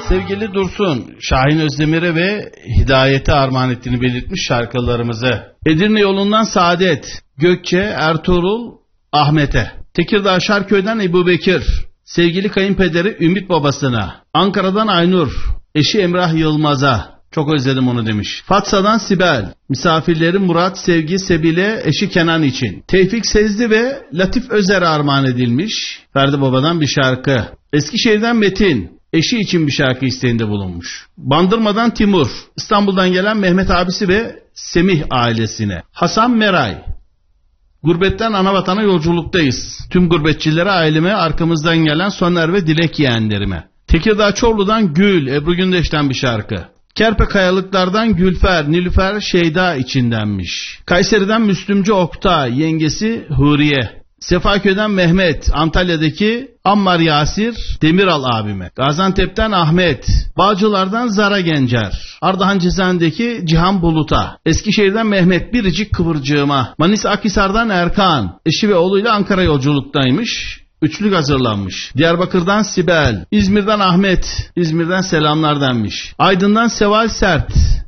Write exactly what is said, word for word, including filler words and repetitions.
Sevgili Dursun, Şahin Özdemir'e ve Hidayet'e armağan ettiğini belirtmiş şarkılarımızı. Edirne yolundan Saadet, Gökçe, Ertuğrul, Ahmet'e. Tekirdağ Şarköy'den Ebu Bekir, sevgili kayınpederi Ümit babasına. Ankara'dan Aynur, eşi Emrah Yılmaz'a. Çok özledim onu demiş. Fatsa'dan Sibel, misafirleri Murat, Sevgi, Sebile, eşi Kenan için. Tevfik Sezdi ve Latif Özer'e armağan edilmiş. Ferdi Baba'dan bir şarkı. Eskişehir'den Metin, eşi için bir şarkı isteğinde bulunmuş. Bandırma'dan Timur, İstanbul'dan gelen Mehmet abisi ve Semih ailesine. Hasan Meray, gurbetten anavatana yolculuktayız. Tüm gurbetçilere, aileme, arkamızdan gelen Soner ve Dilek yeğenlerime. Tekirdağ Çorlu'dan Gül, Ebru Gündeş'ten bir şarkı. Kerpe Kayalıklardan Gülfer, Nilüfer Şeyda içindenmiş. Kayseri'den Müslümcü Oktay, yengesi Huriye. Sefaköy'den Mehmet, Antalya'daki Ammar Yasir Demiral abime. Gaziantep'ten Ahmet, Bağcılar'dan Zara Gencer, Ardahan Cezane'deki Cihan Bulut'a. Eskişehir'den Mehmet, Biricik Kıvırcığıma. Manisa Akhisar'dan Erkan, eşi ve oğluyla Ankara yolculuktaymış. Üçlük hazırlanmış. Diyarbakır'dan Sibel, İzmir'den Ahmet, İzmir'den selamlar denmiş. Aydın'dan Seval Sert,